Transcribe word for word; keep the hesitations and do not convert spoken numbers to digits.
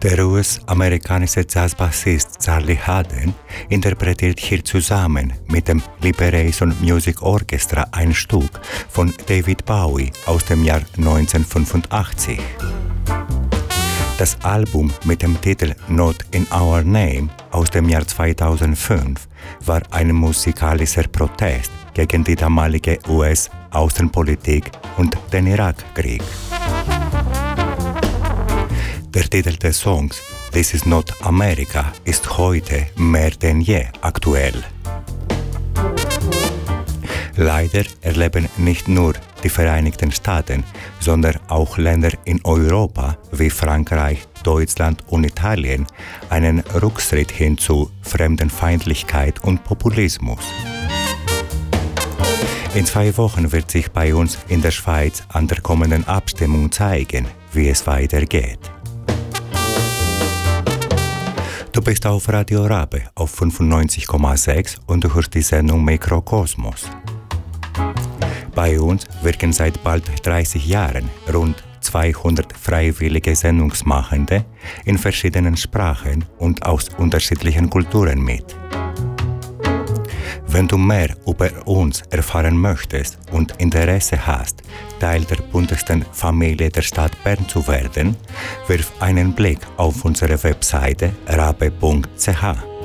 Der U S-amerikanische Jazzbassist Charlie Haden interpretiert hier zusammen mit dem Liberation Music Orchestra ein Stück von David Bowie aus dem Jahr neunzehnhundertfünfundachtzig. Das Album mit dem Titel Not in Our Name aus dem Jahr zweitausendfünf war ein musikalischer Protest gegen die damalige U S-Außenpolitik und den Irakkrieg. Der Titel des Songs This is not America ist heute mehr denn je aktuell. Leider erleben nicht nur die Vereinigten Staaten, sondern auch Länder in Europa wie Frankreich, Deutschland und Italien einen Rückschritt hin zu Fremdenfeindlichkeit und Populismus. In zwei Wochen wird sich bei uns in der Schweiz an der kommenden Abstimmung zeigen, wie es weitergeht. Du bist auf Radio Rabe auf fünfundneunzig Komma sechs und du hörst die Sendung Mikrokosmos. Bei uns wirken seit bald dreißig Jahren rund zweihundert freiwillige Sendungsmachende in verschiedenen Sprachen und aus unterschiedlichen Kulturen mit. Wenn du mehr über uns erfahren möchtest und Interesse hast, Teil der buntesten Familie der Stadt Bern zu werden, wirf einen Blick auf unsere Webseite rabe punkt c h.